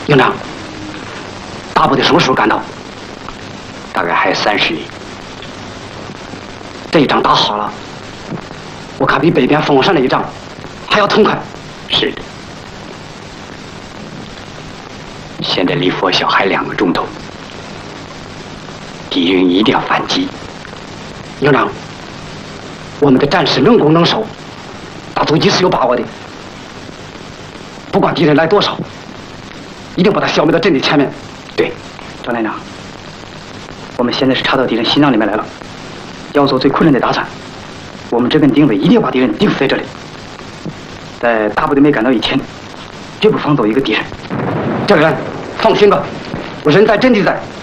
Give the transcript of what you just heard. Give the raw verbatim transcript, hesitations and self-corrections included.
营长，大部队什么时候赶到？ 大概还有三十里。 这一仗打好了，我看比北边凤凰山那一仗还要痛快。 是的。现在离佛晓还两个钟头，敌人一定要反击。 营长，我们的战士能攻能守，打阻击是有把握的。不管敌人来多少，一定把他消灭到阵地前面。 对， 张连长，我们现在是插到敌人心脏里面来了，要做最困难的打算。我们这边定位一定要把敌人定死在这里，在大部队没赶到以前，绝不放走一个敌人。 这个人放心吧，我人在阵地在。